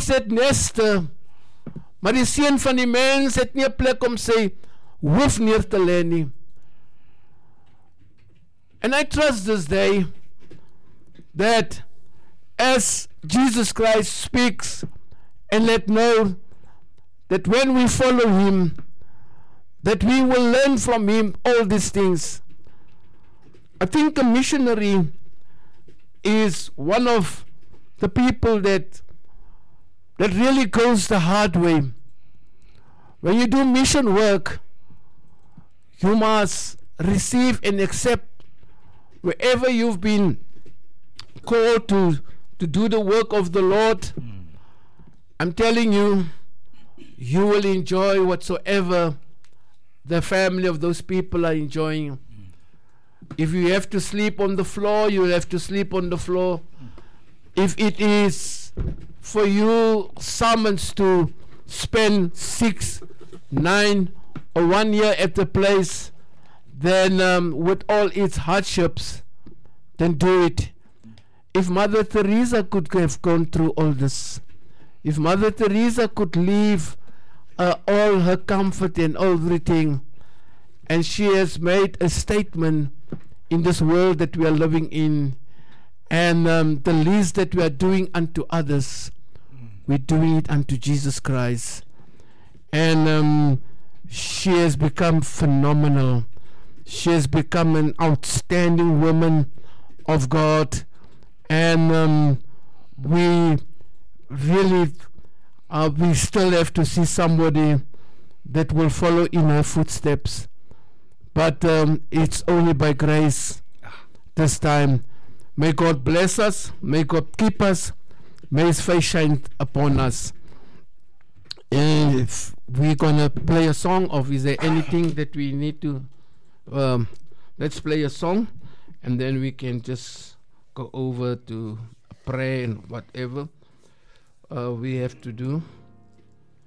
voëls het neste, maar die seun van die mens het nie 'n plek om sy hoof neer te lê nie. And I trust this day that as Jesus Christ speaks and let know that when we follow him, that we will learn from him all these things. I think a missionary is one of the people that really goes the hard way. When you do mission work, you must receive and accept wherever you've been called to do the work of the Lord. I'm telling you, you will enjoy whatsoever the family of those people are enjoying. If you have to sleep on the floor, you will have to sleep on the floor. If it is for you summons to spend 6, 9 or 1 year at the place, then with all its hardships, then do it. If Mother Teresa could have gone through all this, if Mother Teresa could leave all her comfort and everything, and she has made a statement in this world that we are living in, and the least that we are doing unto others, we're doing it unto Jesus Christ. And she has become phenomenal. She has become an outstanding woman of God, and we really we still have to see somebody that will follow in her footsteps, but it's only by grace this time. May God bless us, may God keep us, may his face shine upon us. If we're gonna play a song, or is there anything that we need to let's play a song, and then we can just go over to pray and whatever we have to do.